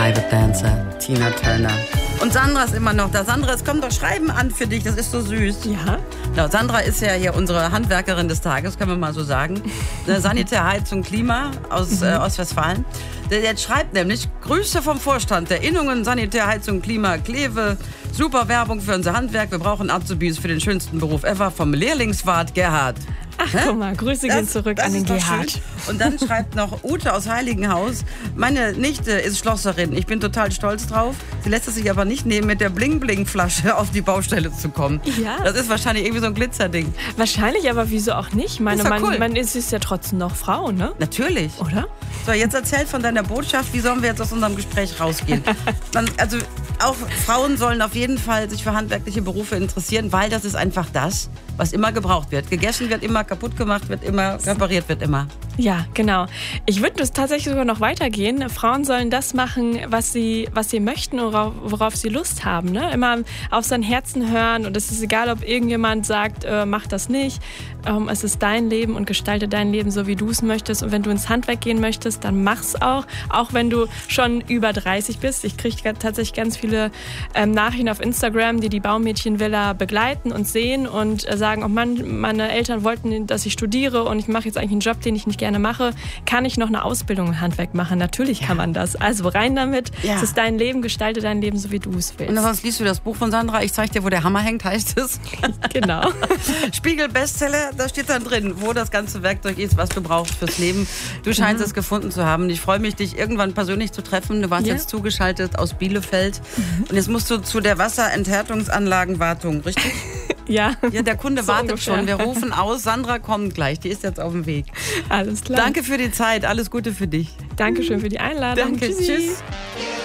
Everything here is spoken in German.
Private Dancer, Tina Turner. Und Sandra ist immer noch da. Sandra, es kommt doch Schreiben an für dich, das ist so süß. Ja. Ja, Sandra ist ja hier unsere Handwerkerin des Tages, können wir mal so sagen. Sanitär, Heizung, Klima aus Ostwestfalen. Der jetzt schreibt nämlich, Grüße vom Vorstand der Innungen, Sanitär, Heizung, Klima, Kleve. Super Werbung für unser Handwerk. Wir brauchen Azubis für den schönsten Beruf ever. Vom Lehrlingswart Gerhard. Ach, guck mal, Grüße gehen zurück an den Gerhard. Und dann schreibt noch Ute aus Heiligenhaus, meine Nichte ist Schlosserin, ich bin total stolz drauf. Sie lässt es sich aber nicht nehmen, mit der Bling-Bling-Flasche auf die Baustelle zu kommen. Ja. Das ist wahrscheinlich irgendwie so ein Glitzerding. Wahrscheinlich, aber wieso auch nicht? Meine, Ist doch cool. man ist ja trotzdem noch Frau, ne? Natürlich. Oder? So, jetzt erzähl von deiner Botschaft, wie sollen wir jetzt aus unserem Gespräch rausgehen? Also auch Frauen sollen auf jeden Fall sich für handwerkliche Berufe interessieren, weil das ist einfach das, was immer gebraucht wird. Gegessen wird immer, kaputt gemacht wird immer, repariert wird immer. Ja, genau. Ich würde es tatsächlich sogar noch weitergehen. Frauen sollen das machen, was sie möchten und worauf sie Lust haben. Ne? Immer auf sein Herzen hören und es ist egal, ob irgendjemand sagt, mach das nicht. Es ist dein Leben und gestalte dein Leben so, wie du es möchtest. Und wenn du ins Handwerk gehen möchtest, dann mach's auch. Auch wenn du schon über 30 bist. Ich kriege tatsächlich ganz viele Nachrichten auf Instagram, die Baumädchenvilla begleiten und sehen und sagen, oh Mann, meine Eltern wollten, dass ich studiere und ich mache jetzt eigentlich einen Job, den ich nicht gerne mache. Kann ich noch eine Ausbildung im Handwerk machen? Natürlich kann man das. Also rein damit. Ja. Es ist dein Leben, gestalte dein Leben so, wie du es willst. Und sonst liest du das Buch von Sandra, ich zeig dir, wo der Hammer hängt, heißt es. Genau. Spiegel Bestseller, da steht dann drin, wo das ganze Werkzeug ist, was du brauchst fürs Leben. Du scheinst es gefunden zu haben. Ich freue mich, dich irgendwann persönlich zu treffen. Du warst jetzt zugeschaltet aus Bielefeld. Und jetzt musst du zu der Wasserenthärtungsanlagenwartung, richtig? Ja. Ja, der Kunde So wartet ungefähr. schon. Wir rufen aus. Sandra kommt gleich. Die ist jetzt auf dem Weg. Alles klar. Danke für die Zeit. Alles Gute für dich. Dankeschön für die Einladung. Danke. Tschüssi. Tschüss.